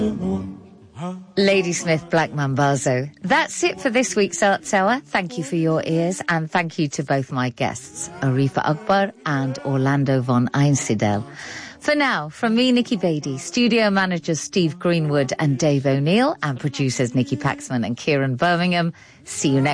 Ladysmith Black Mambazo. That's it for this week's Arts Hour. Thank you for your ears, and thank you to both my guests, Arifa Akbar and Orlando von Einsiedel. For now, from me, Nikki Beattie, studio managers Steve Greenwood and Dave O'Neill, and producers Nikki Paxman and Kieran Birmingham, see you next